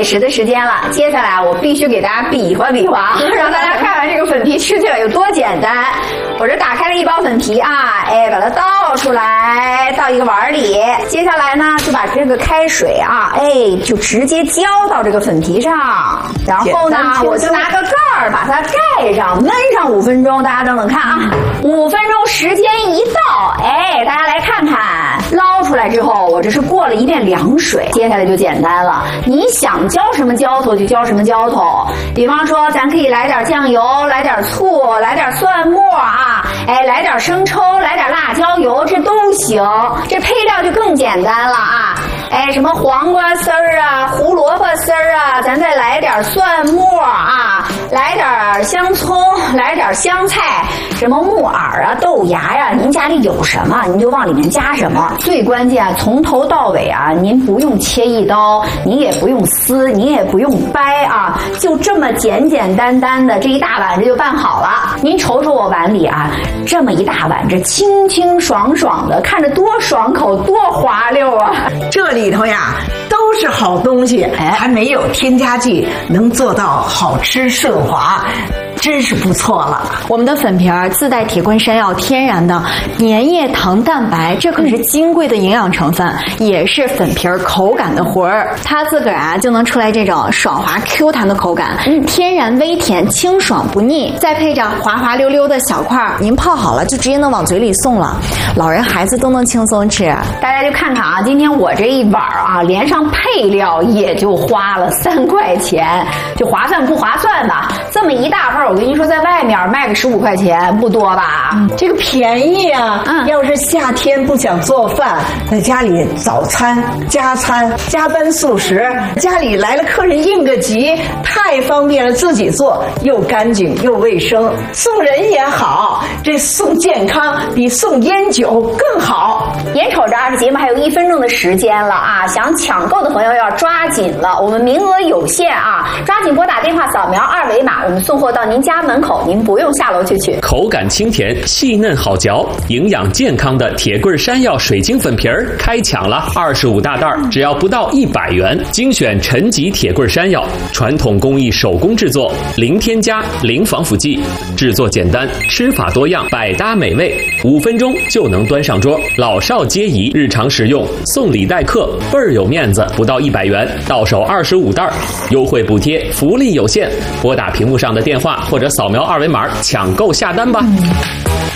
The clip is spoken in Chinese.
美食的时间了。接下来我必须给大家比划比划，让大家看看这个粉皮吃起来有多简单。我这打开了一包粉皮啊，把它倒出来，倒一个碗里。接下来呢，就把这个开水啊，就直接浇到这个粉皮上。然后呢，我就拿个盖儿把它盖上，焖上5分钟。大家等等看啊，5分钟时间一到，大家来看看，捞出来之后，我这是过了一遍凉水。接下来就简单了，你想浇什么浇头就浇什么浇头。比方说，咱可以来点酱油，来点醋，来点蒜末啊，来点生抽，来点辣椒油，这都行。这配料就更简单了啊，什么黄瓜丝儿啊，胡萝卜丝儿啊，咱再来点蒜末啊，来点香葱，来点香菜，什么木耳啊、豆芽呀，您家里有什么您就往里面加什么。最关键，从头到尾啊，您不用切一刀，您也不用撕，您也不用掰啊，就这么简简单单的这一大碗这就办好了。您瞅瞅我碗里啊，这么一大碗，这清清爽爽的，看着多爽口，多滑溜啊！ 这里头呀都是好东西，还没有添加剂，能做到好吃顺滑。真是不错了。 我们的粉皮儿自带铁棍山药天然的粘液糖蛋白，这可是金贵的营养成分，也是粉皮儿口感的魂儿。它自个儿啊就能出来这种爽滑 Q 弹的口感，天然微甜，清爽不腻，再配着滑滑溜溜的小块儿，您泡好了就直接能往嘴里送了，老人孩子都能轻松吃。 大家就看看啊，今天我这一碗啊，连上配料也就花了3块钱，就划算不划算吧？这么一大份，我跟你说，在外面卖个15块钱，不多吧？ 这个便宜啊！要是夏天不想做饭，在家里早餐、加餐、加班速食，家里来了客人应个急，太方便了，自己做又干净又卫生，送人也好，这送健康比送烟酒更好。 眼瞅着这节目还有1分钟的时间了啊，想抢购的朋友要抓紧了，我们名额有限啊，抓紧拨打电话，扫描2维码，我们送货到您家门口，您不用下楼去取。 口感清甜，细嫩好嚼，营养健康的铁棍山药水晶粉皮儿开抢了，25大袋，只要不到100元，精选陈级铁棍山药，传统工艺手工制作，零添加，零防腐剂，制作简单，吃法多样，百搭美味，5分钟就能端上桌，老少皆宜，日常食用，送礼待客，倍儿有面子，不到100元，到手25袋，优惠补贴，福利有限，拨打屏幕上的电话或者扫描2维码抢购下单吧。